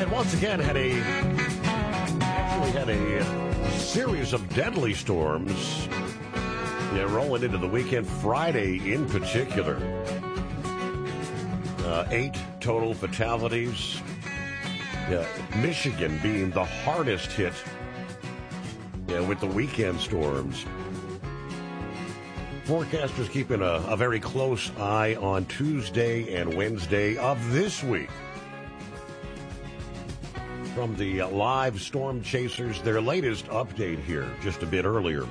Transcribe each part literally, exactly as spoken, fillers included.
once again had a actually had a series of deadly storms. Yeah, rolling into the weekend, Friday in particular. Uh, eight total fatalities. Yeah, Michigan being the hardest hit. Yeah, with the weekend storms. Forecasters keeping a, a very close eye on Tuesday and Wednesday of this week. From the Live Storm Chasers, their latest update here, just a bit earlier.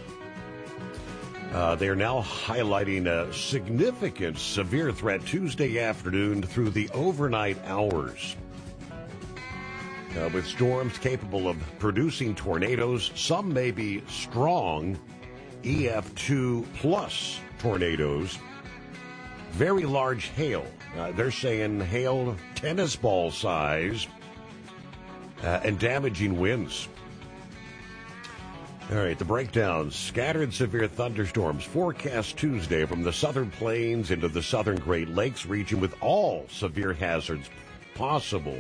Uh, they are now highlighting a significant severe threat Tuesday afternoon through the overnight hours. Uh, with storms capable of producing tornadoes, some may be strong E F two plus tornadoes. Very large hail. Uh, they're saying hail tennis ball size uh, and damaging winds. All right, the breakdown. Scattered severe thunderstorms forecast Tuesday from the southern plains into the southern Great Lakes region with all severe hazards possible.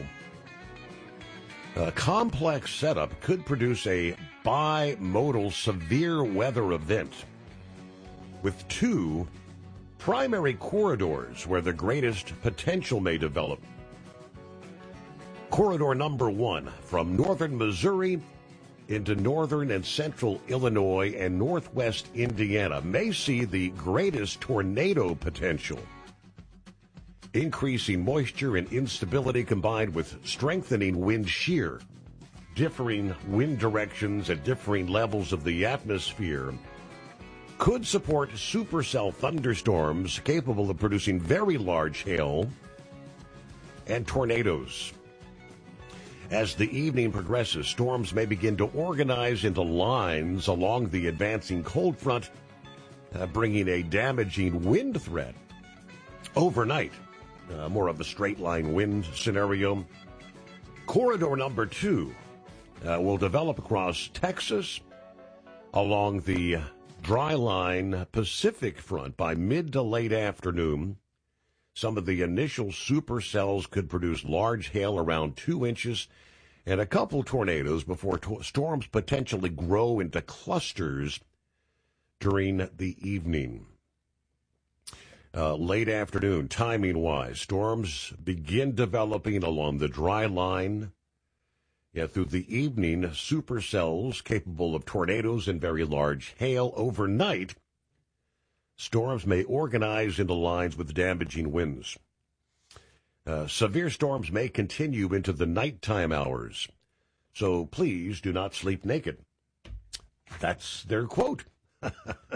A complex setup could produce a bimodal severe weather event with two primary corridors where the greatest potential may develop. Corridor number one from northern Missouri into northern and central Illinois and northwest Indiana may see the greatest tornado potential. Increasing moisture and instability combined with strengthening wind shear, differing wind directions at differing levels of the atmosphere could support supercell thunderstorms capable of producing very large hail and tornadoes. As the evening progresses, storms may begin to organize into lines along the advancing cold front, uh, bringing a damaging wind threat. Overnight, uh, more of a straight-line wind scenario. Corridor number two uh, will develop across Texas along the dry line Pacific front by mid to late afternoon. Some of the initial supercells could produce large hail around two inches and a couple tornadoes before to- storms potentially grow into clusters during the evening. Uh, late afternoon, timing-wise, storms begin developing along the dry line. Yeah, through the evening, supercells capable of tornadoes and very large hail. Overnight, storms may organize into lines with damaging winds. Uh, severe storms may continue into the nighttime hours, so please do not sleep naked. That's their quote. All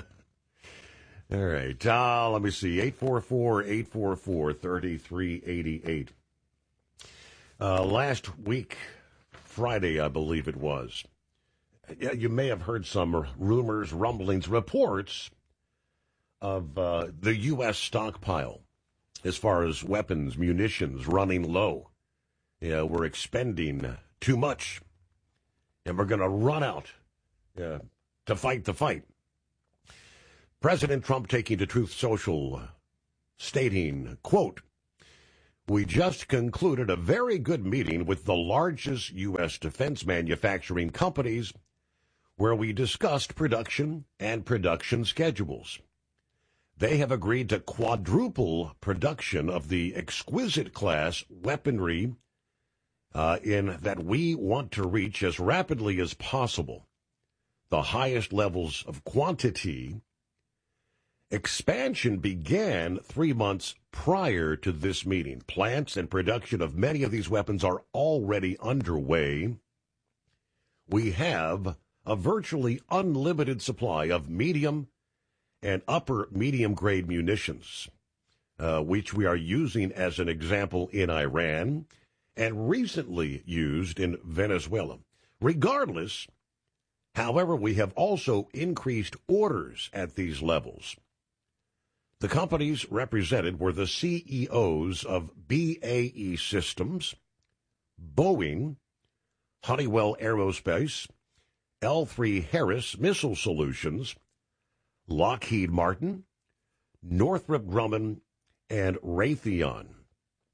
right, uh, let me see, eight four four, eight four four, three three eight eight. Uh, last week, Friday, I believe it was, you may have heard some rumors, rumblings, reports of uh, the U S stockpile as far as weapons, munitions running low. Yeah, we're expending too much, and we're going to run out uh, to fight the fight. President Trump taking to Truth Social, stating, quote, "We just concluded a very good meeting with the largest U S defense manufacturing companies where we discussed production and production schedules. They have agreed to quadruple production of the exquisite class weaponry uh, in that we want to reach as rapidly as possible the highest levels of quantity. Expansion began three months prior to this meeting. Plants and production of many of these weapons are already underway. We have a virtually unlimited supply of medium and upper medium-grade munitions, uh, which we are using as an example in Iran and recently used in Venezuela. Regardless, however, we have also increased orders at these levels." The companies represented were the C E Os of B A E Systems, Boeing, Honeywell Aerospace, L three Harris Missile Solutions, Lockheed Martin, Northrop Grumman, and Raytheon.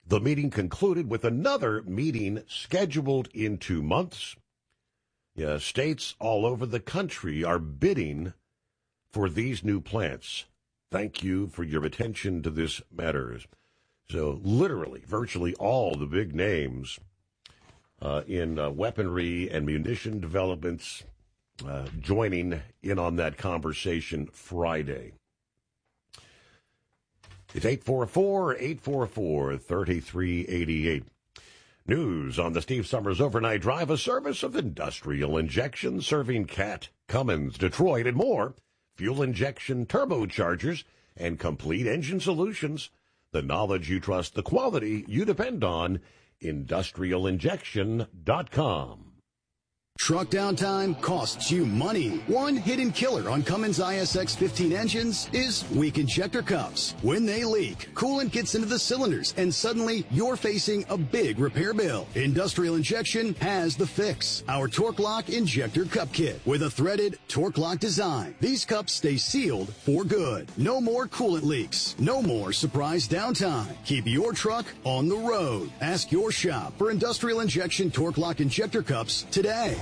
The meeting concluded with another meeting scheduled in two months. Yeah, states all over the country are bidding for these new plants. Thank you for your attention to this matter. So literally, virtually all the big names uh, in uh, weaponry and munition developments uh, joining in on that conversation Friday. It's eight four four, eight four four, three three eight eight. News on the Steve Summers Overnight Drive, a service of Industrial Injection, serving Cat, Cummins, Detroit, and more. Fuel injection, turbochargers, and complete engine solutions. The knowledge you trust, the quality you depend on. industrial injection dot com. Truck downtime costs you money. One hidden killer on Cummins I S X fifteen engines is weak injector cups. When they leak, coolant gets into the cylinders, and suddenly you're facing a big repair bill. Industrial Injection has the fix. Our Torque Lock Injector Cup Kit with a threaded Torque Lock design. These cups stay sealed for good. No more coolant leaks. No more surprise downtime. Keep your truck on the road. Ask your shop for Industrial Injection Torque Lock Injector Cups today.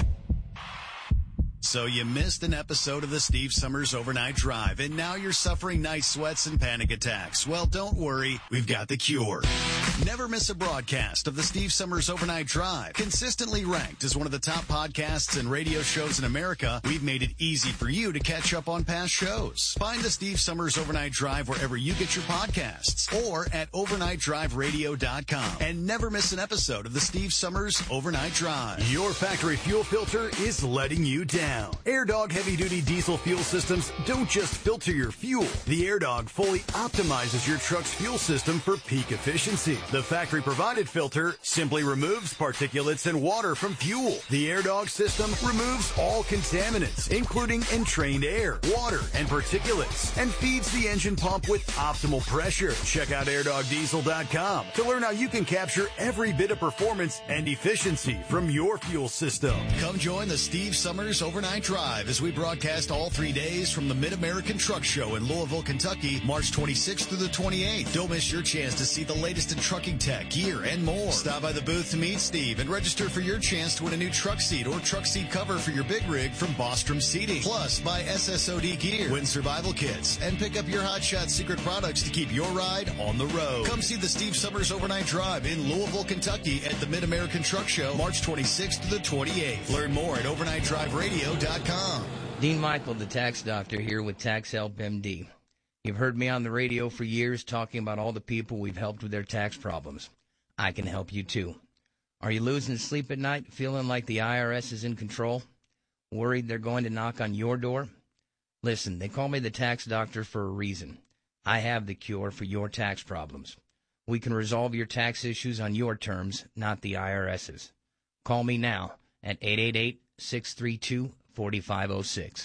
So you missed an episode of the Steve Summers Overnight Drive, and now you're suffering night sweats and panic attacks. Well, don't worry. We've got the cure. Never miss a broadcast of the Steve Summers Overnight Drive. Consistently ranked as one of the top podcasts and radio shows in America, we've made it easy for you to catch up on past shows. Find the Steve Summers Overnight Drive wherever you get your podcasts or at overnight drive radio dot com. And never miss an episode of the Steve Summers Overnight Drive. Your factory fuel filter is letting you down. AirDog heavy-duty diesel fuel systems don't just filter your fuel. The AirDog fully optimizes your truck's fuel system for peak efficiency. The factory-provided filter simply removes particulates and water from fuel. The AirDog system removes all contaminants, including entrained air, water, and particulates, and feeds the engine pump with optimal pressure. Check out air dog diesel dot com to learn how you can capture every bit of performance and efficiency from your fuel system. Come join the Steve Summers Overnight Drive as we broadcast all three days from the Mid-American Truck Show in Louisville, Kentucky, March twenty-sixth through the twenty-eighth. Don't miss your chance to see the latest in trucking tech, gear, and more. Stop by the booth to meet Steve and register for your chance to win a new truck seat or truck seat cover for your big rig from Bostrom Seating. Plus, buy S S O D gear, win survival kits, and pick up your Hotshot secret products to keep your ride on the road. Come see the Steve Summers Overnight Drive in Louisville, Kentucky at the Mid-American Truck Show, March twenty-sixth to the twenty-eighth. Learn more at overnight drive radio dot com. Dean Michael, the tax doctor, here with Tax Help M D. You've heard me on the radio for years talking about all the people we've helped with their tax problems. I can help you too. Are you losing sleep at night, feeling like the I R S is in control? Worried they're going to knock on your door? Listen, they call me the tax doctor for a reason. I have the cure for your tax problems. We can resolve your tax issues on your terms, not the IRS's. Call me now at eight eight eight, six three two, four five zero six.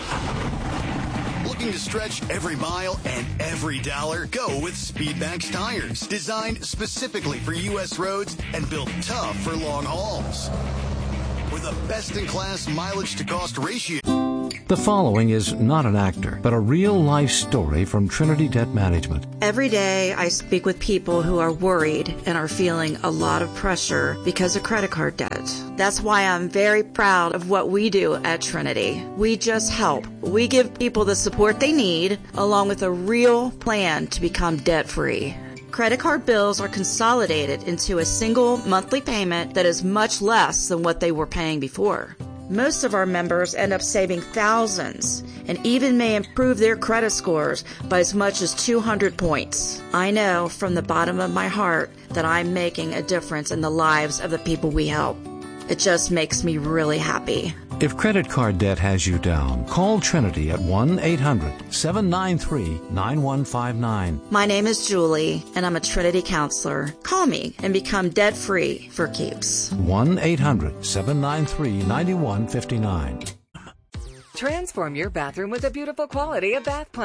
Looking to stretch every mile and every dollar? Go with Speedmax tires, designed specifically for U S roads and built tough for long hauls. With a best-in-class mileage-to-cost ratio. The following is not an actor, but a real-life story from Trinity Debt Management. Every day I speak with people who are worried and are feeling a lot of pressure because of credit card debt. That's why I'm very proud of what we do at Trinity. We just help. We give people the support they need, along with a real plan to become debt-free. Credit card bills are consolidated into a single monthly payment that is much less than what they were paying before. Most of our members end up saving thousands and even may improve their credit scores by as much as two hundred points. I know from the bottom of my heart that I'm making a difference in the lives of the people we help. It just makes me really happy. If credit card debt has you down, call Trinity at one eight hundred, seven nine three, nine one five nine. My name is Julie, and I'm a Trinity counselor. Call me and become debt-free for keeps. one eight hundred, seven nine three, nine one five nine. Transform your bathroom with the beautiful quality of Bath Planet.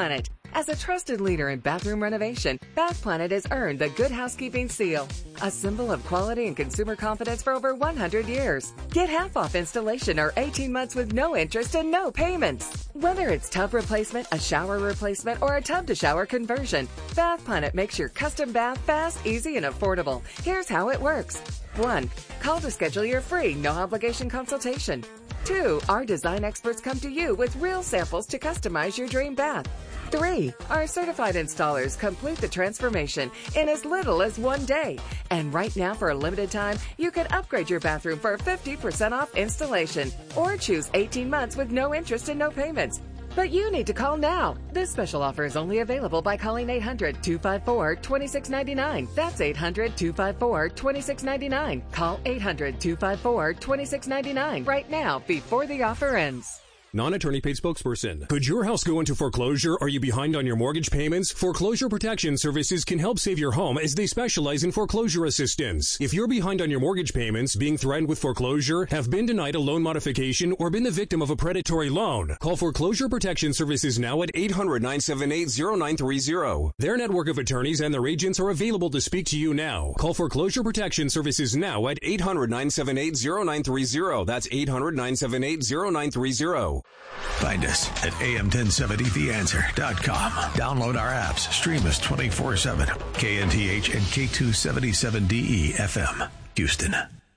As a trusted leader in bathroom renovation, Bath Planet has earned the Good Housekeeping seal, a symbol of quality and consumer confidence for over one hundred years. Get half off installation or eighteen months with no interest and no payments. Whether it's tub replacement, a shower replacement, or a tub-to-shower conversion, Bath Planet makes your custom bath fast, easy, and affordable. Here's how it works. One, call to schedule your free, no-obligation consultation. Two, our design experts come to you with real samples to customize your dream bath. Three, our certified installers complete the transformation in as little as one day. And right now, for a limited time, you can upgrade your bathroom for fifty percent off installation or choose eighteen months with no interest and no payments. But you need to call now. This special offer is only available by calling eight hundred, two five four, two six nine nine. That's eight hundred, two five four, two six nine nine. Call eight hundred, two five four, two six nine nine right now before the offer ends. Non-attorney paid spokesperson. Could your house go into foreclosure? Are you behind on your mortgage payments? Foreclosure Protection Services can help save your home as they specialize in foreclosure assistance. If you're behind on your mortgage payments, being threatened with foreclosure, have been denied a loan modification, or been the victim of a predatory loan, call Foreclosure Protection Services now at eight hundred, nine seven eight, zero nine three zero. Their network of attorneys and their agents are available to speak to you now. Call Foreclosure Protection Services now at eight hundred, nine seven eight, zero nine three zero. That's eight hundred, nine seven eight, zero nine three zero. Find us at A M ten seventy the answer dot com. Download our apps. Stream us twenty-four seven. K N T H and K two seventy-seven D E F M, Houston.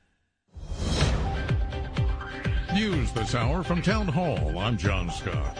News this hour from Town Hall. I'm John Scott.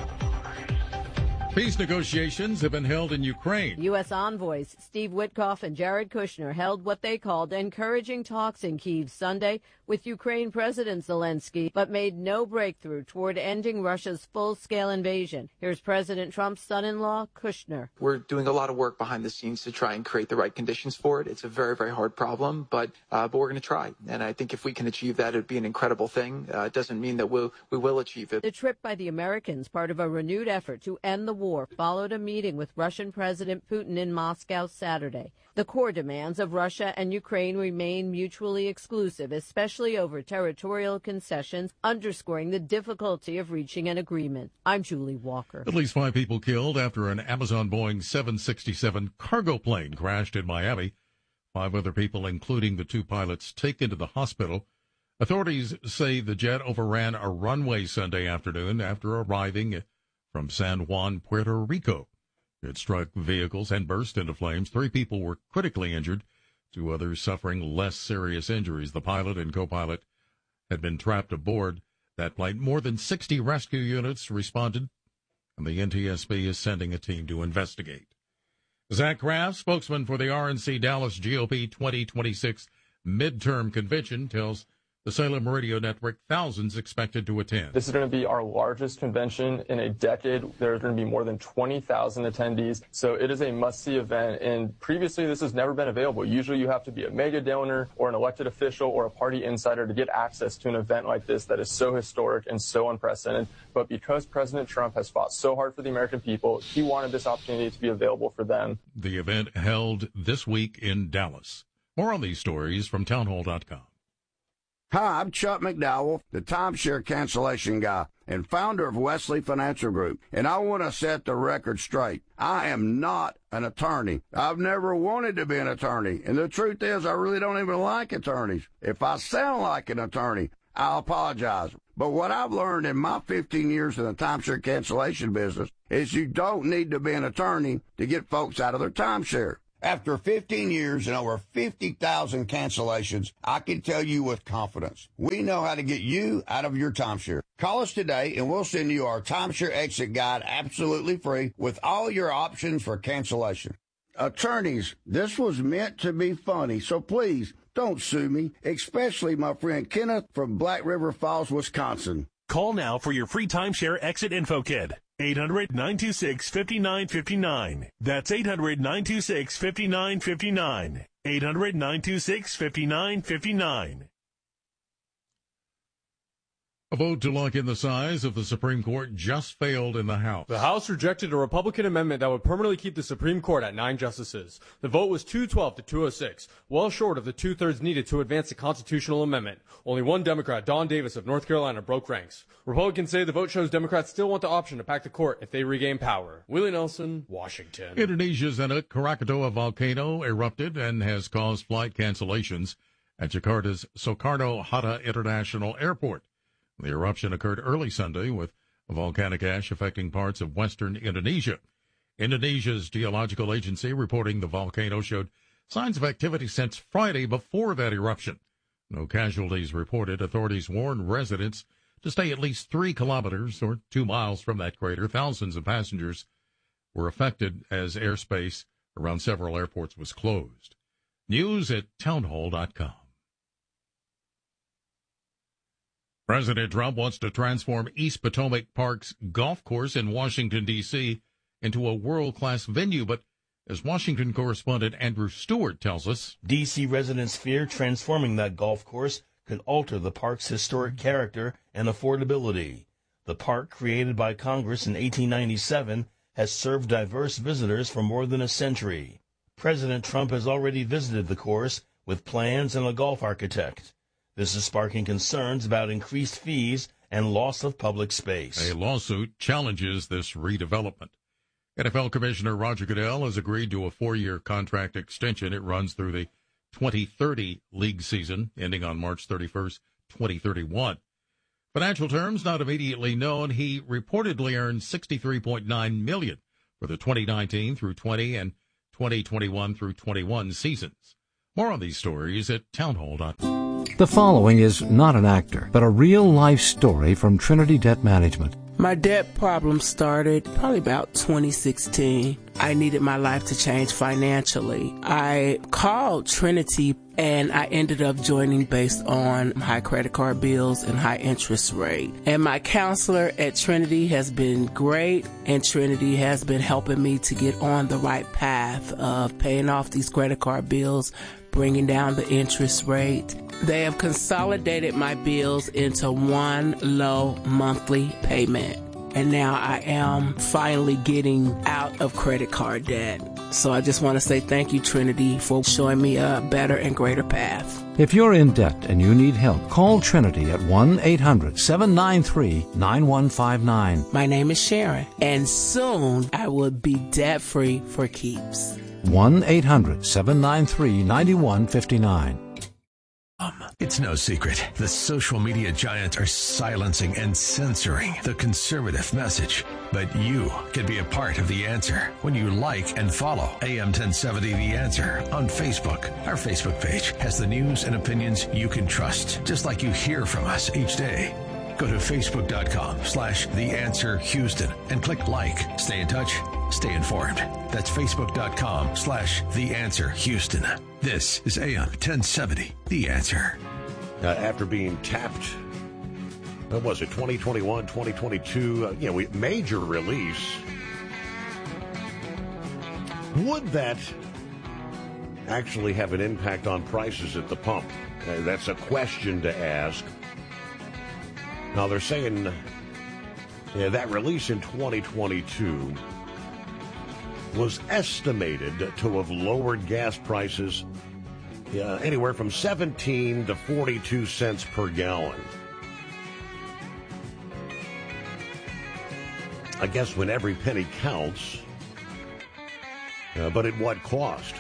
Peace negotiations have been held in Ukraine. U S envoys Steve Witkoff and Jared Kushner held what they called encouraging talks in Kyiv Sunday with Ukraine President Zelensky, but made no breakthrough toward ending Russia's full-scale invasion. Here's President Trump's son-in-law, Kushner. We're doing a lot of work behind the scenes to try and create the right conditions for it. It's a very, very hard problem, but uh, but we're going to try. And I think if we can achieve that, it'd be an incredible thing. Uh, it doesn't mean that we'll, we will achieve it. The trip by the Americans, part of a renewed effort to end the war, followed a meeting with Russian President Putin in Moscow Saturday. The core demands of Russia and Ukraine remain mutually exclusive, especially over territorial concessions, underscoring the difficulty of reaching an agreement. I'm Julie Walker. At least five people killed after an Amazon Boeing seven sixty-seven cargo plane crashed in Miami. Five other people, including the two pilots, taken to the hospital. Authorities say the jet overran a runway Sunday afternoon after arriving from San Juan, Puerto Rico. It struck vehicles and burst into flames. Three people were critically injured, two others suffering less serious injuries. The pilot and co-pilot had been trapped aboard that plane. More than sixty rescue units responded, and the N T S B is sending a team to investigate. Zach Kraft, spokesman for the R N C Dallas G O P twenty twenty-six midterm convention, tells the Salem Radio Network thousands expected to attend. This is going to be our largest convention in a decade. There's going to be more than twenty thousand attendees. So it is a must-see event. And previously, this has never been available. Usually you have to be a mega donor or an elected official or a party insider to get access to an event like this that is so historic and so unprecedented. But because President Trump has fought so hard for the American people, he wanted this opportunity to be available for them. The event held this week in Dallas. More on these stories from townhall dot com. Hi, I'm Chuck McDowell, the timeshare cancellation guy and founder of Wesley Financial Group, and I want to set the record straight. I am not an attorney. I've never wanted to be an attorney, and the truth is I really don't even like attorneys. If I sound like an attorney, I'll apologize. But what I've learned in my fifteen years in the timeshare cancellation business is you don't need to be an attorney to get folks out of their timeshare. After fifteen years and over fifty thousand cancellations, I can tell you with confidence, we know how to get you out of your timeshare. Call us today and we'll send you our timeshare exit guide absolutely free with all your options for cancellation. Attorneys, this was meant to be funny, so please don't sue me, especially my friend Kenneth from Black River Falls, Wisconsin. Call now for your free timeshare exit info kit. eight hundred, nine two six, five nine five nine. That's eight hundred, nine two six, five nine five nine. eight hundred, nine two six, five nine five nine. A vote to lock in the size of the Supreme Court just failed in the House. The House rejected a Republican amendment that would permanently keep the Supreme Court at nine justices. The vote was two twelve to two oh six, well short of the two-thirds needed to advance the constitutional amendment. Only one Democrat, Don Davis of North Carolina, broke ranks. Republicans say the vote shows Democrats still want the option to pack the court if they regain power. Willie Nelson, Washington. Indonesia's Krakatoa volcano erupted and has caused flight cancellations at Jakarta's Soekarno-Hatta International Airport. The eruption occurred early Sunday with volcanic ash affecting parts of western Indonesia. Indonesia's geological agency reporting the volcano showed signs of activity since Friday before that eruption. No casualties reported. Authorities warned residents to stay at least three kilometers or two miles from that crater. Thousands of passengers were affected as airspace around several airports was closed. News at townhall dot com. President Trump wants to transform East Potomac Park's golf course in Washington, D C into a world-class venue, but as Washington correspondent Andrew Stewart tells us, D C residents fear transforming that golf course could alter the park's historic character and affordability. The park, created by Congress in eighteen ninety-seven, has served diverse visitors for more than a century. President Trump has already visited the course with plans and a golf architect. This is sparking concerns about increased fees and loss of public space. A lawsuit challenges this redevelopment. N F L Commissioner Roger Goodell has agreed to a four-year contract extension. It runs through the twenty thirty league season, ending on March thirty-first, twenty thirty-one. Financial terms not immediately known. He reportedly earned sixty-three point nine million dollars for the twenty nineteen through twenty and twenty twenty-one through twenty-one seasons. More on these stories at townhall dot com. The following is not an actor, but a real-life story from Trinity Debt Management. My debt problem started probably about twenty sixteen. I needed my life to change financially. I called Trinity and I ended up joining based on high credit card bills and high interest rate. And my counselor at Trinity has been great, and Trinity has been helping me to get on the right path of paying off these credit card bills, bringing down the interest rate. They have consolidated my bills into one low monthly payment. And now I am finally getting out of credit card debt. So I just want to say thank you, Trinity, for showing me a better and greater path. If you're in debt and you need help, call Trinity at one eight hundred seven nine three nine one five nine. My name is Sharon, and soon I will be debt-free for keeps. one eight hundred seven nine three nine one five nine. It's no secret. The social media giants are silencing and censoring the conservative message. But you can be a part of the answer when you like and follow A M ten seventy The Answer on Facebook. Our Facebook page has the news and opinions you can trust, just like you hear from us each day. Go to facebook.com slash The Answer Houston and click like. Stay in touch. Stay informed. That's facebook.com slash The Answer Houston. This is A M ten seventy, The Answer. Uh, after being tapped, what was it, twenty twenty-one, twenty twenty-two, uh, you know, we, major release. Would that actually have an impact on prices at the pump? Uh, that's a question to ask. Now, they're saying yeah, that release in twenty twenty-two was estimated to have lowered gas prices uh, anywhere from seventeen to forty-two cents per gallon. I guess when every penny counts, uh, but at what cost?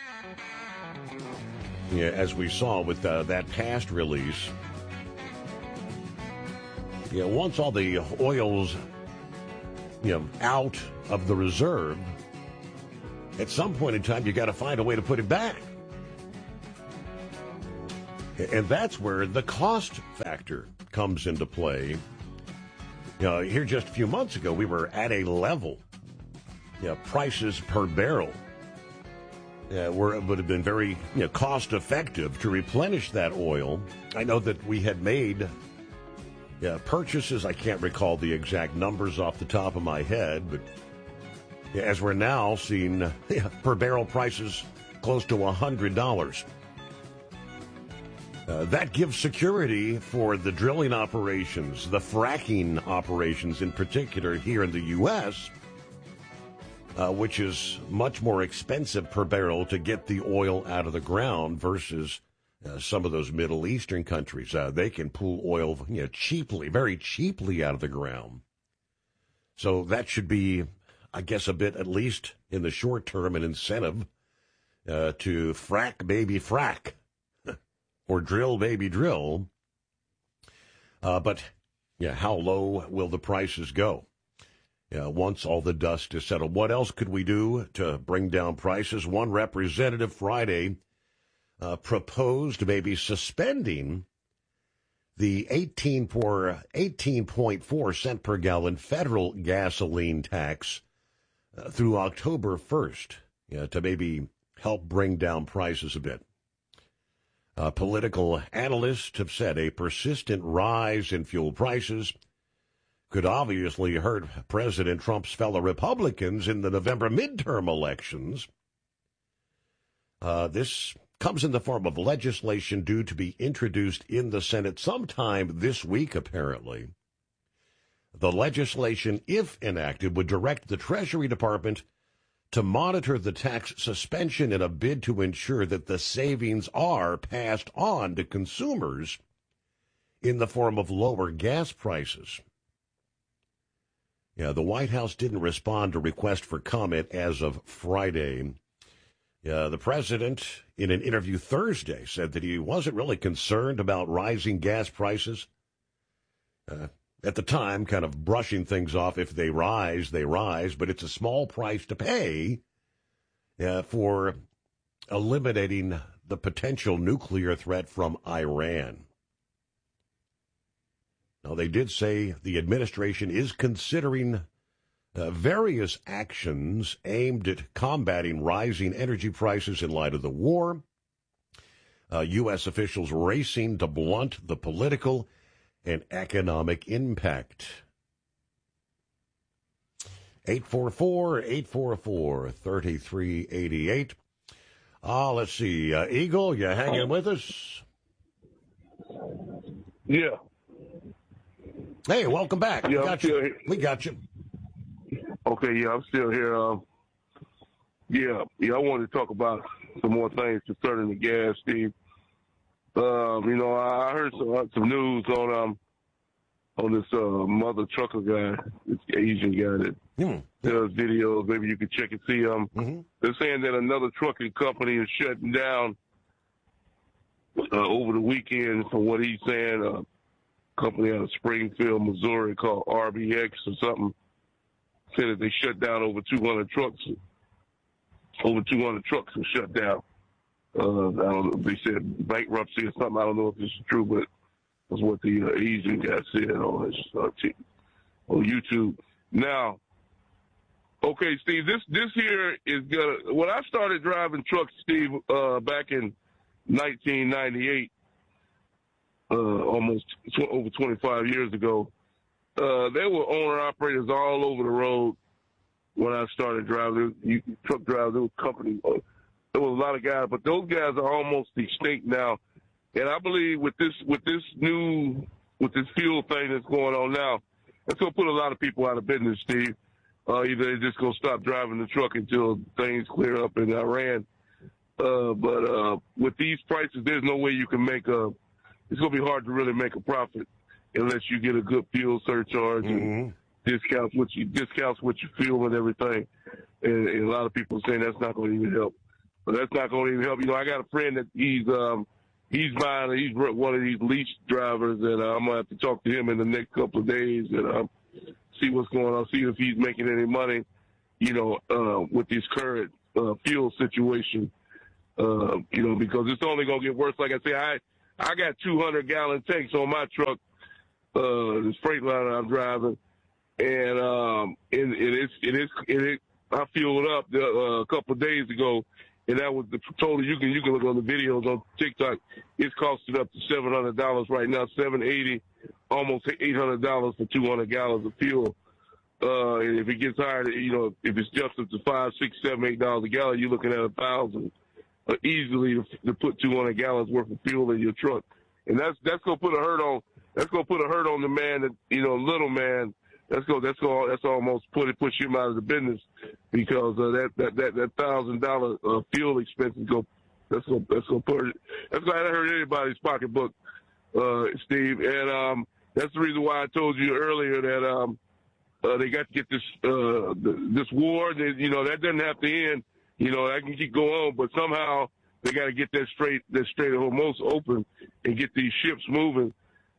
Yeah, as we saw with uh, that past release, yeah, once all the oil's you know out of the reserve, at some point in time, you got to find a way to put it back. And that's where the cost factor comes into play. You know, here just a few months ago, we were at a level, you know, prices per barrel uh, were, would have been very you know, cost effective to replenish that oil. I know that we had made yeah, purchases. I can't recall the exact numbers off the top of my head, but yeah, as we're now seeing uh, yeah, per barrel prices close to one hundred dollars. Uh, that gives security for the drilling operations, the fracking operations in particular here in the U S, uh, which is much more expensive per barrel to get the oil out of the ground versus uh, some of those Middle Eastern countries. Uh, they can pull oil, you know, cheaply, very cheaply out of the ground. So that should be, I guess, a bit, at least in the short term, an incentive uh, to frack, baby, frack. Or drill, baby, drill. Uh, but, yeah, how low will the prices go uh, once all the dust is settled? What else could we do to bring down prices? One representative Friday uh, proposed maybe suspending the eighteen point four cent per gallon federal gasoline tax uh, through October first uh, to maybe help bring down prices a bit. Uh, political analysts have said a persistent rise in fuel prices could obviously hurt President Trump's fellow Republicans in the November midterm elections. Uh, this comes in the form of legislation due to be introduced in the Senate sometime this week, apparently. The legislation, if enacted, would direct the Treasury Department to monitor the tax suspension in a bid to ensure that the savings are passed on to consumers in the form of lower gas prices. Yeah, the White House didn't respond to request for comment as of Friday. Yeah, the president, in an interview Thursday, said that he wasn't really concerned about rising gas prices. Uh, At the time, kind of brushing things off. If they rise, they rise, but it's a small price to pay uh, for eliminating the potential nuclear threat from Iran. Now, they did say the administration is considering uh, various actions aimed at combating rising energy prices in light of the war. Uh, U S officials racing to blunt the political and economic impact. eight four four, eight four four, three three eight eight. Ah, let's see. Uh, Eagle, you hanging with us? Yeah. Hey, welcome back. Yeah, we got you. Here. We got you. Okay, yeah, I'm still here. Um, yeah, yeah, I wanted to talk about some more things concerning the gas, Steve. Um, you know, I heard some, some news on um on this uh, mother trucker guy, this Asian guy that mm. does videos. Maybe you could check and see. Um, mm-hmm. They're saying that another trucking company is shutting down uh, over the weekend. From what he's saying, a company out of Springfield, Missouri, called R B X or something, said that they shut down over two hundred trucks. Over two hundred trucks were shut down. Uh, I don't know. They said bankruptcy or something. I don't know if this is true, but that's what the uh, Asian guy said on his uh, t- on YouTube. Now, okay, Steve, this this here is gonna. When I started driving trucks, Steve, uh, back in nineteen ninety-eight, uh, almost tw- over twenty-five years ago, uh, there were owner operators all over the road. When I started driving, you, truck drivers, there was company. Uh, There was a lot of guys, but those guys are almost extinct now. And I believe with this with this new with this fuel thing that's going on now, it's gonna put a lot of people out of business, Steve. Uh, either they're just gonna stop driving the truck until things clear up in Iran. Uh, but uh, with these prices, there's no way you can make a. It's gonna be hard to really make a profit unless you get a good fuel surcharge mm-hmm. and discounts what you discounts what you fuel and everything. And, and a lot of people are saying that's not gonna even help. But that's not going to even help. You know, I got a friend that he's um, he's buying, he's one of these lease drivers, and uh, I'm going to have to talk to him in the next couple of days and um, see what's going on, see if he's making any money, you know, uh, with this current uh, fuel situation, uh, you know, because it's only going to get worse. Like I say, I I got two hundred gallon tanks on my truck, uh, this Freightliner I'm driving, and um, it, it is, it is, it is, I fueled up the, uh, a couple of days ago. And that was the total. You can you can look on the videos on TikTok. It's costing up to seven hundred dollars right now, seven eighty, almost eight hundred dollars for two hundred gallons of fuel. Uh, and if it gets higher, you know, if it's just up to five, six, seven, eight dollars a gallon, you're looking at a thousand uh, easily to, to put two hundred gallons worth of fuel in your truck. and that's that's gonna put a hurt on that's gonna put a hurt on the man that you know little man. That's go that's go that's almost put it push him out of the business because uh, that that that that thousand dollar uh, fuel expenses go that's go that's gonna put it, that's gonna hurt anybody's pocketbook, uh, Steve, and um, that's the reason why I told you earlier that um, uh, they got to get this uh, this war. That, you know that doesn't have to end. You know that can keep going on, but somehow they got to get that straight that Strait of Hormuz open and get these ships moving.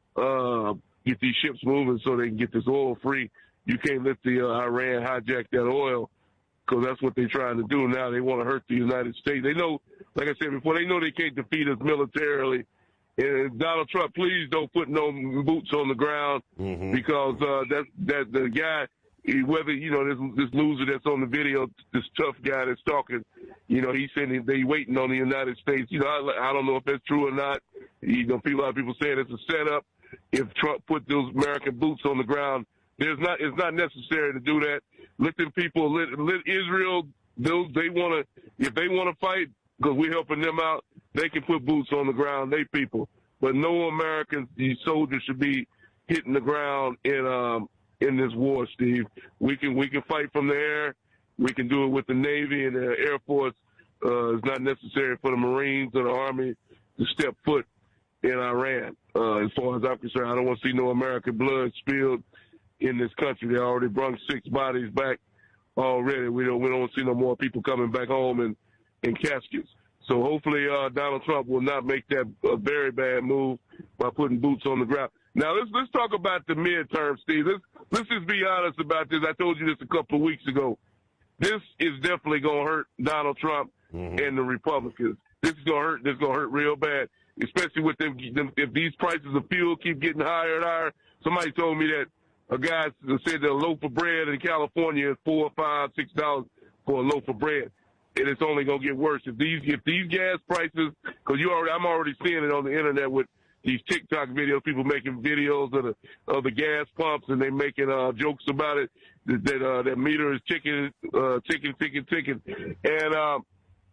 Uh, get these ships moving so they can get this oil free. You can't let the uh, Iran hijack that oil because that's what they're trying to do now. They want to hurt the United States. They know, like I said before, they know they can't defeat us militarily. And Donald Trump, please don't put no boots on the ground mm-hmm. because uh, that that the guy, whether you know this this loser that's on the video, this tough guy that's talking, you know, he's saying they waiting on the United States. You know, I, I don't know if that's true or not. You know, people, a lot of people saying it's a setup. If Trump put those American boots on the ground, there's not. It's not necessary to do that. Let them people, let, let Israel. Those they want to. If they want to fight, because we're helping them out, they can put boots on the ground. They people, but no American these soldiers should be hitting the ground in um in this war, Steve. We can we can fight from the air. We can do it with the Navy and the Air Force. Uh, it's not necessary for the Marines or the Army to step foot in Iran. Uh, as far as I'm concerned, I don't want to see no American blood spilled in this country. They already brought six bodies back already. We don't we don't see no more people coming back home in, in caskets. So hopefully uh, Donald Trump will not make that a very bad move by putting boots on the ground. Now let's let's talk about the midterm, Steve. Let's let's just be honest about this. I told you this a couple of weeks ago. This is definitely gonna hurt Donald Trump mm-hmm. and the Republicans. This is gonna hurt. This is gonna hurt real bad. Especially with them, them, if these prices of fuel keep getting higher and higher. Somebody told me that a guy said that a loaf of bread in California is four, five, six dollars for a loaf of bread, and it's only gonna get worse if these if these gas prices. Because you already, I'm already seeing it on the internet with these TikTok videos, people making videos of the of the gas pumps, and they making uh, jokes about it that that, uh, that meter is ticking, uh, ticking, ticking, ticking, and. Um,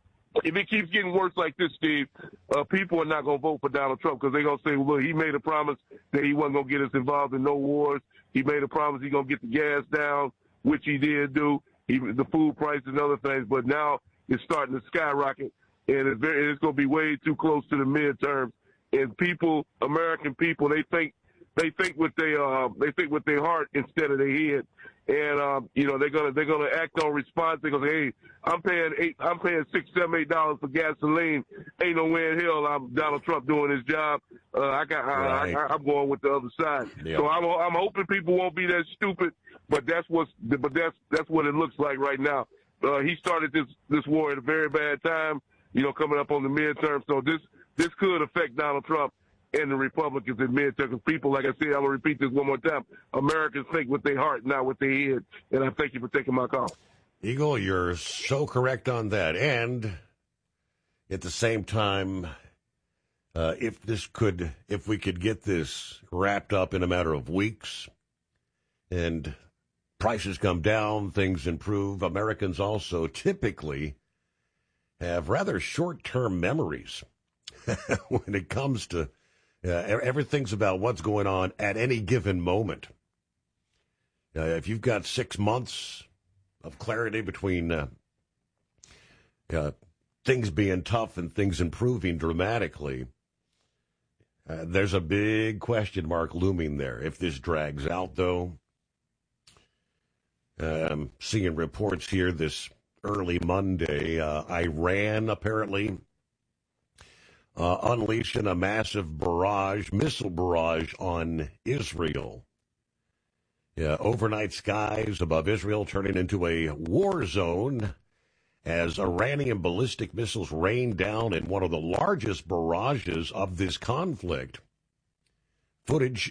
If it keeps getting worse like this, Steve, uh, people are not going to vote for Donald Trump because they're going to say, well, look, he made a promise that he wasn't going to get us involved in no wars. He made a promise he's going to get the gas down, which he did do, he, the food prices and other things. But now it's starting to skyrocket, and it's, very, it's going to be way too close to the midterms. And people, American people, they think they think with their uh, they think with their heart instead of their head. And um, you know they're gonna they're gonna act on response. They're gonna say, "Hey, I'm paying eight, I'm paying six, seven, eight dollars for gasoline. Ain't no way in hell I'm Donald Trump doing his job. Uh, I got right. I, I, I'm going with the other side. Yep. So I'm I'm hoping people won't be that stupid. But that's what's but that's that's what it looks like right now. Uh, he started this this war at a very bad time. You know, coming up on the midterm. So this this could affect Donald Trump and the Republicans in midterm. People, like I said, I'm going to repeat this one more time. Americans think with their heart, not with their head. And I thank you for taking my call. Eagle, you're so correct on that. And at the same time, uh, if this could, if we could get this wrapped up in a matter of weeks and prices come down, things improve, Americans also typically have rather short-term memories when it comes to Uh, everything's about what's going on at any given moment. Uh, if you've got six months of clarity between uh, uh, things being tough and things improving dramatically, uh, there's a big question mark looming there. If this drags out, though, um, seeing reports here this early Monday, uh, Iran apparently Uh, unleashing a massive barrage, missile barrage on Israel. Yeah, overnight skies above Israel turning into a war zone as Iranian ballistic missiles rain down in one of the largest barrages of this conflict. Footage